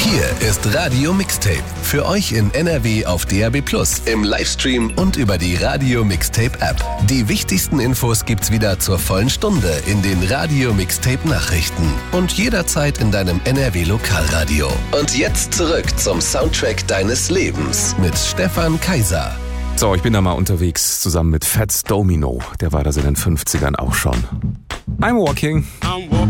Hier ist Radio Mixtape. Für euch in NRW auf DAB+, im Livestream und über die Radio Mixtape App. Die wichtigsten Infos gibt's wieder zur vollen Stunde in den Radio Mixtape Nachrichten und jederzeit in deinem NRW Lokalradio. Und jetzt zurück zum Soundtrack deines Lebens mit Stefan Kaiser. So, ich bin da mal unterwegs zusammen mit Fats Domino. Der war das in den 50ern auch schon. I'm walking.